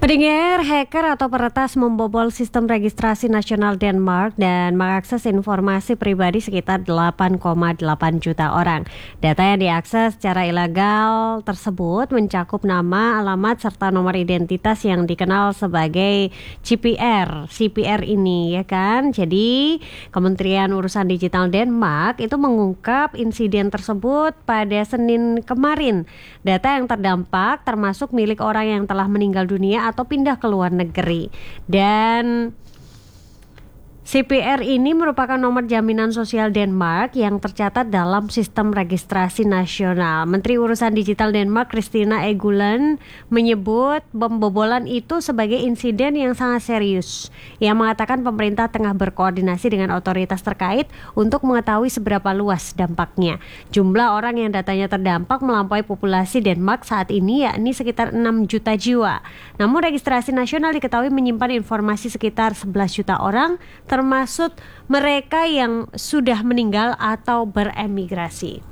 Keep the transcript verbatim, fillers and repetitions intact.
Pendengar, hacker atau peretas membobol sistem registrasi nasional Denmark dan mengakses informasi pribadi sekitar delapan koma delapan juta orang. Data yang diakses secara ilegal tersebut mencakup nama, alamat, serta nomor identitas yang dikenal sebagai C P R. C P R ini ya kan. Jadi Kementerian Urusan Digital Denmark itu mengungkap insiden tersebut pada Senin kemarin. Data yang terdampak termasuk milik orang yang telah meninggal dunia atau pindah ke luar negeri. Dan C P R ini merupakan nomor jaminan sosial Denmark yang tercatat dalam sistem registrasi nasional. Menteri Urusan Digital Denmark Christina Egeland menyebut pembobolan itu sebagai insiden yang sangat serius. Ia mengatakan pemerintah tengah berkoordinasi dengan otoritas terkait untuk mengetahui seberapa luas dampaknya. Jumlah orang yang datanya terdampak melampaui populasi Denmark saat ini, yakni sekitar enam juta jiwa. Namun registrasi nasional diketahui menyimpan informasi sekitar sebelas juta orang, termasuk mereka yang sudah meninggal atau beremigrasi.